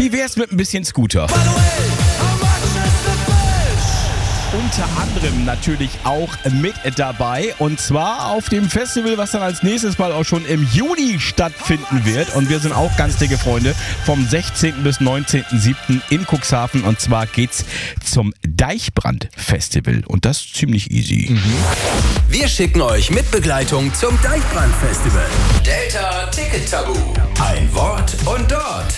wie wär's mit ein bisschen Scooter? Unter anderem natürlich auch mit dabei, und zwar auf dem Festival, was dann als nächstes Mal auch schon im Juni stattfinden wird, und wir sind auch ganz dicke Freunde, vom 16. bis 19.07. in Cuxhaven, und zwar geht's zum Deichbrand-Festival, und das ist ziemlich easy. Wir schicken euch mit Begleitung zum Deichbrand-Festival. Delta Ticket Tabu. Ein Wort und dort.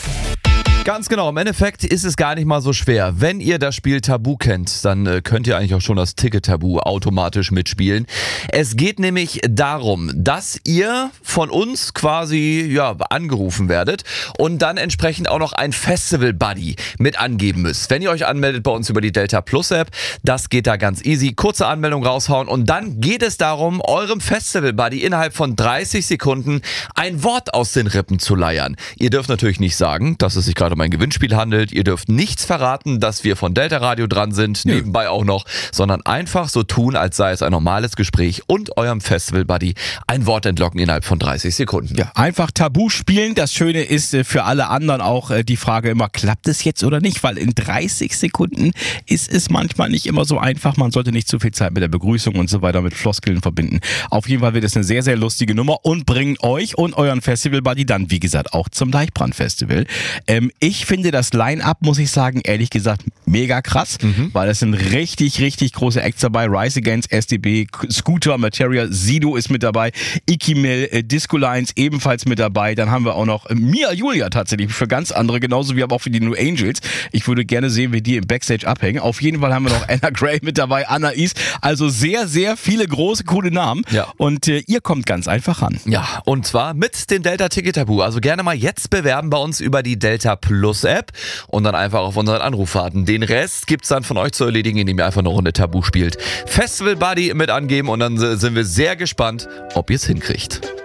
Ganz genau, im Endeffekt ist es gar nicht mal so schwer. Wenn ihr das Spiel Tabu kennt, dann könnt ihr eigentlich auch schon das Ticket Tabu automatisch mitspielen. Es geht nämlich darum, dass ihr von uns quasi angerufen werdet und dann entsprechend auch noch ein Festival Buddy mit angeben müsst. Wenn ihr euch anmeldet bei uns über die Delta Plus App, das geht da ganz easy. Kurze Anmeldung raushauen und dann geht es darum, eurem Festival Buddy innerhalb von 30 Sekunden ein Wort aus den Rippen zu leiern. Ihr dürft natürlich nicht sagen, dass es sich gerade um ein Gewinnspiel handelt. Ihr dürft nichts verraten, dass wir von Delta Radio dran sind, nebenbei auch noch, sondern einfach so tun, als sei es ein normales Gespräch und eurem Festival Buddy ein Wort entlocken innerhalb von 30 Sekunden. Ja, einfach Tabu spielen. Das Schöne ist für alle anderen auch die Frage immer, klappt es jetzt oder nicht? Weil in 30 Sekunden ist es manchmal nicht immer so einfach. Man sollte nicht zu viel Zeit mit der Begrüßung und so weiter mit Floskeln verbinden. Auf jeden Fall wird es eine sehr, sehr lustige Nummer und bringen euch und euren Festival Buddy dann, wie gesagt, auch zum Deichbrand-Festival. Ich finde das Line-Up, muss ich sagen, ehrlich gesagt, mega krass, weil es sind richtig, richtig große Acts dabei. Rise Against, SDB, Scooter, Materia, Sido ist mit dabei, Ikimel, Disco Lines ebenfalls mit dabei. Dann haben wir auch noch Mia Julia tatsächlich für ganz andere, genauso wie aber auch für die New Angels. Ich würde gerne sehen, wie die im Backstage abhängen. Auf jeden Fall haben wir noch Anna Gray mit dabei, Anais. Also sehr, sehr viele große, coole Namen. Ja. Und ihr kommt ganz einfach ran. Ja, und zwar mit dem Delta Ticket Tabu. Also gerne mal jetzt bewerben bei uns über die Delta Plus App und dann einfach auf unseren Anruf warten. Den Rest gibt's dann von euch zu erledigen, indem ihr einfach eine Runde Tabu spielt. Festival Buddy mit angeben und dann sind wir sehr gespannt, ob ihr es hinkriegt.